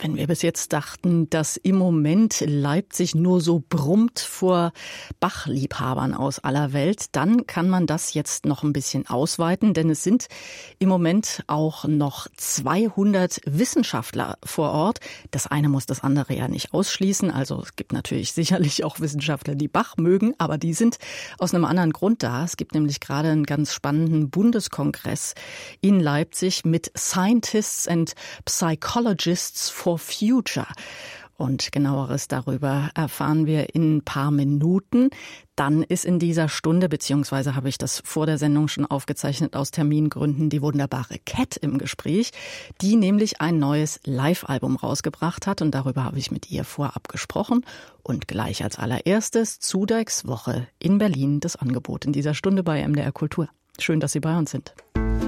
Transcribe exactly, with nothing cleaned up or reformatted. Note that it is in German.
Wenn wir bis jetzt dachten, dass im Moment Leipzig nur so brummt vor Bach-Liebhabern aus aller Welt, dann kann man das jetzt noch ein bisschen ausweiten, denn es sind im Moment auch noch zweihundert Wissenschaftler vor Ort. Das eine muss das andere ja nicht ausschließen. Also es gibt natürlich sicherlich auch Wissenschaftler, die Bach mögen, aber die sind aus einem anderen Grund da. Es gibt nämlich gerade einen ganz spannenden Bundeskongress in Leipzig mit Scientists and Psychologists for Future. Und genaueres darüber erfahren wir in ein paar Minuten. Dann ist in dieser Stunde, beziehungsweise habe ich das vor der Sendung schon aufgezeichnet aus Termingründen, die wunderbare Cat im Gespräch, die nämlich ein neues Live-Album rausgebracht hat. Und darüber habe ich mit ihr vorab gesprochen. Und gleich als allererstes Zudeiks Woche in Berlin, das Angebot in dieser Stunde bei M D R Kultur. Schön, dass Sie bei uns sind.